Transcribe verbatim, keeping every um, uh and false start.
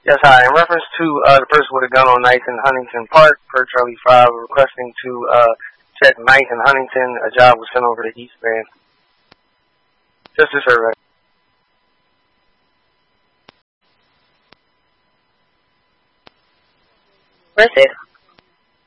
Yes, hi. In reference to uh, the person with a gun on ninth and Huntington Park, per Charlie five, requesting to uh, check ninth and Huntington, a job was sent over to East Band. Just a survey. Where's it?